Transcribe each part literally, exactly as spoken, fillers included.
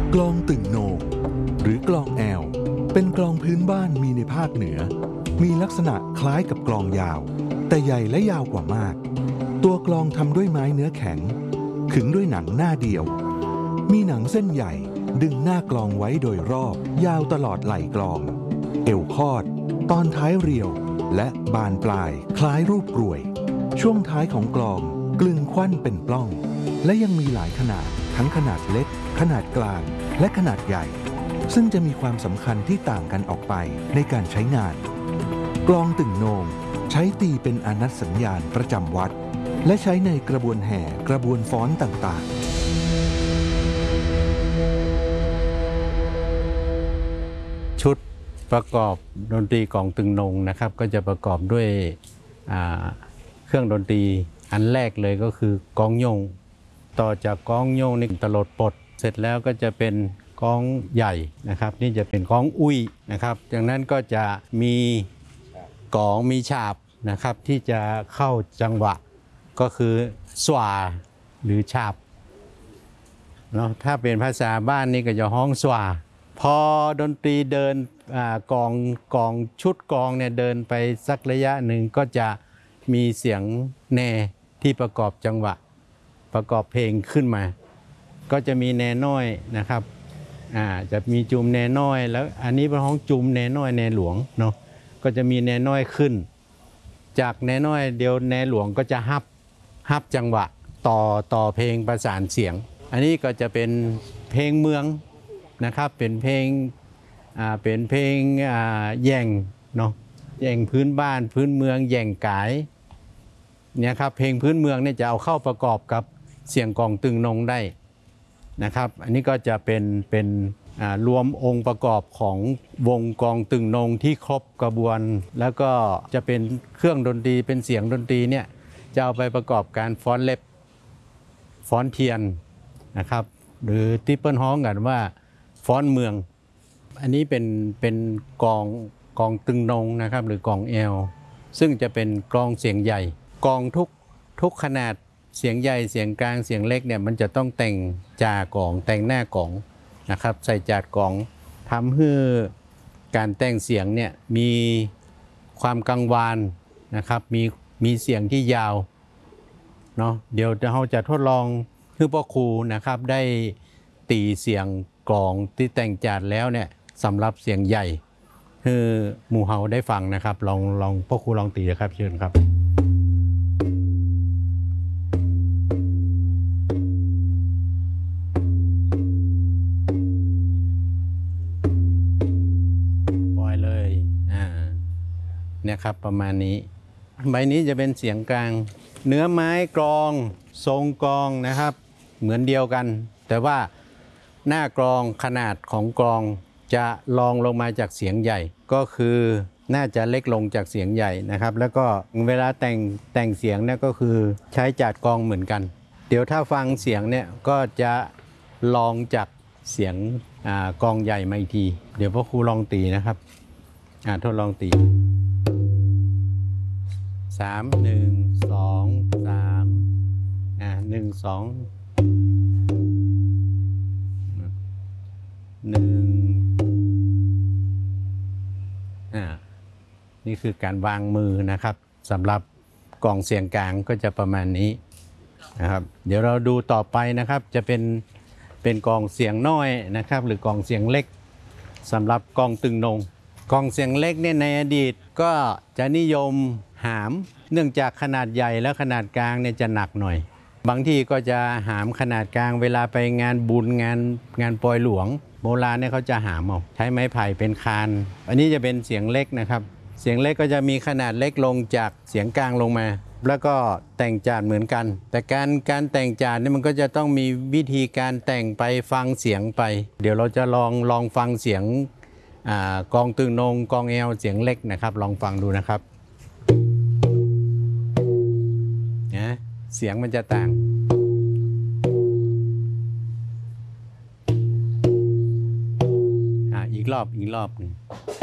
กลองตึงโหน่งหรือกลองแอวเป็นกลองพื้นบ้านมีในภาคเหนือมีลักษณะคล้ายกับกลองยาวแต่ใหญ่และยาวกว่ามากตัวกลองทำด้วยไม้เนื้อแข็งขึงด้วยหนังหน้าเดียวมีหนังเส้นใหญ่ดึงหน้ากลองไว้โดยรอบยาวตลอดไหล่กลองเอวคอดตอนท้ายเรียวและบานปลายคล้ายรูปกรวยช่วงท้ายของกลองกลึงควันเป็นปล้องและยังมีหลายขนาดทั้งขนาดเล็กขนาดกลางและขนาดใหญ่ซึ่งจะมีความสำคัญที่ต่างกันออกไปในการใช้งานกลองตึงโหน่งใช้ตีเป็นอานัตสัญญาณประจำวัดและใช้ในกระบวนแห่กระบวนฟ้อนต่างๆชุดประกอบดนตรีกลองตึงโหน่งนะครับก็จะประกอบด้วยเครื่องดนตรีอันแรกเลยก็คือกลองโยงต่อจากกลองโยงนี่ตลดปดเสร็จแล้วก็จะเป็นกลองใหญ่นะครับนี่จะเป็นกลองอุ้ยนะครับจากนั้นก็จะมีกลองมีฉาบนะครับที่จะเข้าจังหวะก็คือสวาหรือฉาบเนาะถ้าเป็นภาษาบ้านนี่ก็จะห้องสวาพอดนตรีเดินกลองกลองชุดกลองเนี่ยเดินไปสักระยะหนึ่งก็จะมีเสียงแน่ที่ประกอบจังหวะประกอบเพลงขึ้นมาก็จะมีแน่น้อยนะครับอ่าจะมีจุมแน่น้อยแล้วอันนี้เป็นห้องจุมแน่น้อยแน่หลวงเนาะก็จะมีแน่น้อยขึ้นจากแน่น้อยเดียวแน่หลวงก็จะฮับฮับจังหวะต่อต่อเพลงประสานเสียงอันนี้ก็จะเป็นเพลงเมืองนะครับเป็นเพลงอ่าเป็นเพลงอ่าแย่งเนาะแย่งพื้นบ้านพื้นเมืองแย่งกายเนี่ยครับเพลงพื้นเมืองเนี่ยจะเอาเข้าประกอบกับเสียงกลองตึงโหน่งได้นะครับอันนี้ก็จะเป็นเป็นรวมองค์ประกอบของวงกลองตึงโหน่งที่ครบกระบวนแล้วก็จะเป็นเครื่องดนตรีเป็นเสียงดนตรีเนี่ยจะเอาไปประกอบการฟ้อนเล็บฟ้อนเทียนนะครับหรือที่เปิ้ลฮ้องกันว่าฟ้อนเมืองอันนี้เป็นเป็นกลองกลองตึงโหน่งนะครับหรือกลองแอลซึ่งจะเป็นกลองเสียงใหญ่กลองทุกทุกขนาดเสียงใหญ่เสียงกลางเสียงเล็กเนี่ยมันจะต้องแต่งจากลองแต่งหน้ากลองนะครับใส่จาดกลองทำให้การแต่งเสียงเนี่ยมีความกังวานนะครับมีมีเสียงที่ยาวเนาะเดี๋ยวเราจะทดลองให้พ่อครูนะครับได้ตีเสียงกลองที่แต่งจาดแล้วเนี่ยสำหรับเสียงใหญ่ให้หมู่เฮาได้ฟังนะครับลองลองพ่อครูลองตีนะครับเชิญครับเนี่ยครับประมาณนี้ใบนี้จะเป็นเสียงกลางเนื้อไม้กลองทรงกลองนะครับเหมือนเดียวกันแต่ว่าหน้ากลองขนาดของกลองจะรองลงมาจากเสียงใหญ่ก็คือน่าจะเล็กลงจากเสียงใหญ่นะครับแล้วก็เวลาแต่งแต่งเสียงเนี่ยก็คือใช้จาดกลองเหมือนกันเดี๋ยวถ้าฟังเสียงเนี่ยก็จะลองจากเสียงกลองใหญ่มาอีกทีเดี๋ยวพ่อครูลองตีนะครับทดลองตีสามหนึ่งสองสามอ่าหนึ่งสองหนึ่งอ่านี่คือการวางมือนะครับสำหรับกลองเสียงกลางก็จะประมาณนี้นะครับเดี๋ยวเราดูต่อไปนะครับจะเป็นเป็นกลองเสียงน้อยนะครับหรือกลองเสียงเล็กสำหรับกลองตึงโหน่งกลองเสียงเล็กเนี่ยในอดีตก็จะนิยมหามเนื่องจากขนาดใหญ่และขนาดกลางเนี่ยจะหนักหน่อยบางที่ก็จะหามขนาดกลางเวลาไปงานบุญงานงานปล่อยหลวงโบราณเนี่ยเขาจะหามเอาใช้ไม้ไผ่เป็นคานอันนี้จะเป็นเสียงเล็กนะครับเสียงเล็กก็จะมีขนาดเล็กลงจากเสียงกลางลงมาแล้วก็แต่งจานเหมือนกันแต่การการแต่งจานนี่มันก็จะต้องมีวิธีการแต่งไปฟังเสียงไปเดี๋ยวเราจะลองลองฟังเสียงกลองตึงโหน่งกลองแอลเสียงเล็กนะครับลองฟังดูนะครับนะเสียงมันจะต่างอ่าอีกรอบอีกรอบหนึ่ง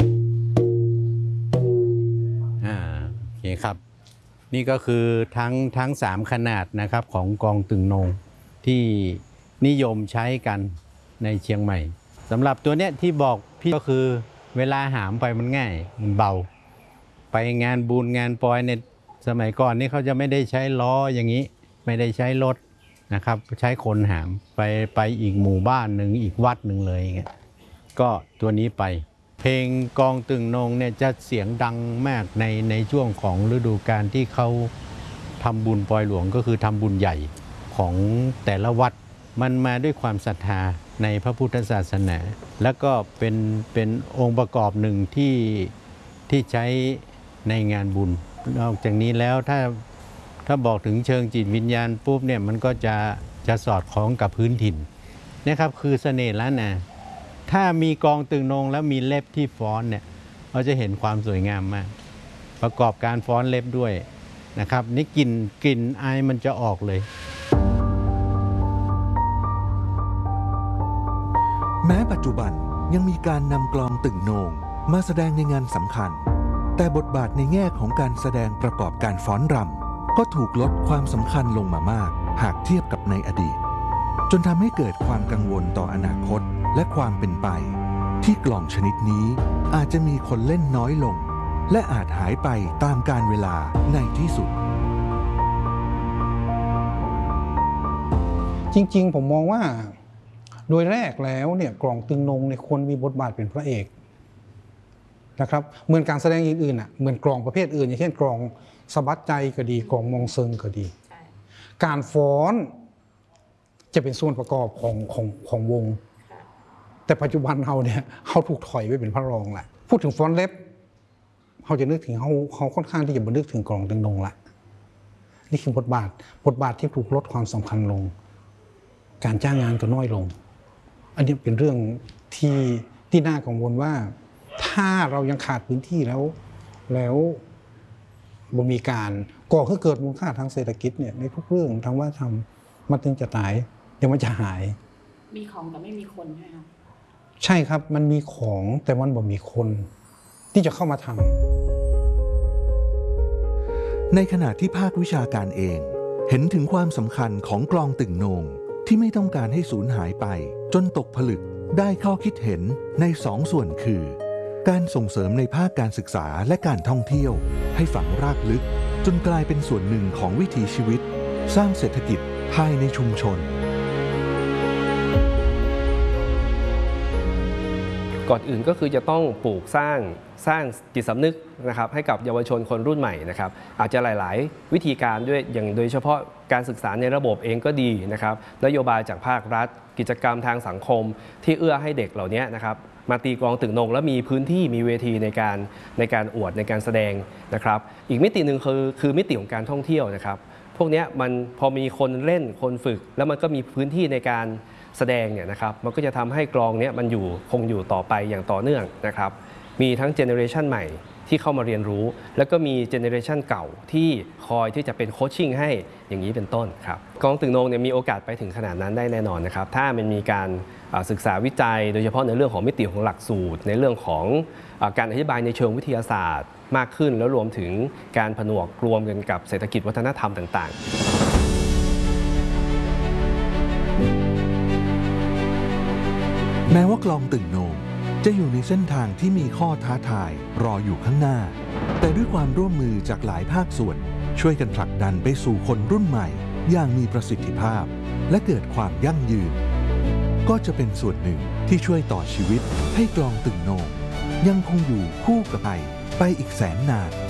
อ่าโอเคครับนี่ก็คือทั้งทั้งสามขนาดนะครับของกลองตึงโหน่งที่นิยมใช้กันในเชียงใหม่สำหรับตัวเนี้ยที่บอกพี่ก็คือเวลาหามไปมันง่ายมันเบาไปงานบุญงานปอยในสมัยก่อนนี่เขาจะไม่ได้ใช้ล้ออย่างนี้ไม่ได้ใช้รถนะครับใช้คนหามไปไปอีกหมู่บ้านหนึ่งอีกวัดหนึ่งเลยอย่างเงี้ยก็ตัวนี้ไปเพลงกองตึงนงเนี่ยจะเสียงดังมากในในช่วงของฤดูกาลที่เขาทำบุญปอยหลวงก็คือทำบุญใหญ่ของแต่ละวัดมันมาด้วยความศรัทธาในพระพุทธศาสนาแล้วก็เป็นเป็นองค์ประกอบหนึ่งที่ที่ใช้ในงานบุญนอกจากนี้แล้วถ้าถ้าบอกถึงเชิงจิตวิญญาณปุ๊บเนี่ยมันก็จะจะสอดคล้องกับพื้นถิ่นนะครับคือเสน่ห์ล้านนาถ้ามีกองตึงนงแล้วมีเล็บที่ฟ้อนเนี่ยเราจะเห็นความสวยงามมากประกอบการฟ้อนเล็บด้วยนะครับนี่กลิ่นกลิ่นอายมันจะออกเลยแม้ปัจจุบันยังมีการนำกลองตึงโหน่งมาแสดงในงานสำคัญแต่บทบาทในแง่ของการแสดงประกอบการฟ้อนรำก็ถูกลดความสำคัญลงมามากหากเทียบกับในอดีตจนทำให้เกิดความกังวลต่ออนาคตและความเป็นไปที่กลองชนิดนี้อาจจะมีคนเล่นน้อยลงและอาจหายไปตามกาลเวลาในที่สุดจริงๆผมมองว่าโดยแรกแล้วเนี่ยกลองตึงนงในควรมีบทบาทเป็นพระเอกนะครับเหมือนการแสดงอื่นๆอ่ะเหมือนกลองประเภทอื่นอย่างเช่นกลองสะบัดใจก็ดีกลองมองเซิงก็ดีการฟ้อนจะเป็นส่วนประกอบของของของวงแต่ปัจจุบันเราเนี่ยเขาถูกถอยไปเป็นพระรองแหละพูดถึงฟ้อนเล็บเขาจะนึกถึงเขาเขาค่อนข้างที่จะบันทึกถึงกลองตึงนงละนี่คือบทบาทบทบาทที่ถูกลดความสำคัญลงการจ้างงานก็น้อยลงอันนี้เป็นเรื่องที่ที่น่ากังวลว่าถ้าเรายังขาดพื้นที่แล้วแล้วบ่มีการก่อให้เกิดมูลค่าทางเศรษฐกิจเนี่ยในทุกเรื่องทางว่าทำมันถึงจะตายเดี๋ยวมันจะหายมีของแต่ไม่มีคนใช่ไหมครับใช่ครับมันมีของแต่มันบ่มีคนที่จะเข้ามาทำในขณะที่ภาควิชาการเองเห็นถึงความสำคัญของกลองตึงโหน่งที่ไม่ต้องการให้สูญหายไปจนตกผลึกได้ข้อคิดเห็นในสองส่วนคือการส่งเสริมในภาคการศึกษาและการท่องเที่ยวให้ฝังรากลึกจนกลายเป็นส่วนหนึ่งของวิถีชีวิตสร้างเศรษฐกิจภายในชุมชนก่อนอื่นก็คือจะต้องปลูกสร้างสร้างจิตสำนึกนะครับให้กับเยาวชนคนรุ่นใหม่นะครับอาจจะหลายๆวิธีการด้วยอย่างโดยเฉพาะการศึกษาในระบบเองก็ดีนะครับนโยบายจากภาครัฐกิจกรรมทางสังคมที่เอื้อให้เด็กเหล่านี้นะครับมาตีกลองตึงนงแล้วมีพื้นที่มีเวทีในการในการอวดในการแสดงนะครับอีกมิติหนึ่งคือคือมิติของการท่องเที่ยวนะครับพวกนี้มันพอมีคนเล่นคนฝึกแล้วมันก็มีพื้นที่ในการแสดงเนี่ยนะครับมันก็จะทำให้กลองนี้มันอยู่คงอยู่ต่อไปอย่างต่อเนื่องนะครับมีทั้งเจเนอเรชันใหม่ที่เข้ามาเรียนรู้แล้วก็มีเจเนอเรชันเก่าที่คอยที่จะเป็นโคชชิ่งให้อย่างนี้เป็นต้นครับกลองตึงนงเนี่ยมีโอกาสไปถึงขนาดนั้นได้แน่นอนนะครับถ้ามันมีการศึกษาวิจัยโดยเฉพาะในเรื่องของมิติของหลักสูตรในเรื่องของการอธิบายในเชิงวิทยาศาสตร์มากขึ้นแล้วรวมถึงการผนวกรวมกันกับเศรษฐกิจวัฒนธรรมต่างๆแม้ว่ากลองตึงโหน่งจะอยู่ในเส้นทางที่มีข้อท้าทายรออยู่ข้างหน้าแต่ด้วยความร่วมมือจากหลายภาคส่วนช่วยกันผลักดันไปสู่คนรุ่นใหม่อย่างมีประสิทธิภาพและเกิดความยั่งยืนก็จะเป็นส่วนหนึ่งที่ช่วยต่อชีวิตให้กลองตึงโหน่งยังคงอยู่คู่กับไปไปอีกแสนนาน